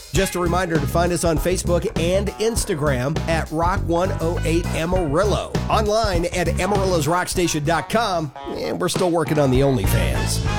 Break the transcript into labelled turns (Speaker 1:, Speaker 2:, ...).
Speaker 1: Just a reminder to find us on Facebook and Instagram at Rock 108 Amarillo. Online at AmarillosRockStation.com. And we're still working on the OnlyFans.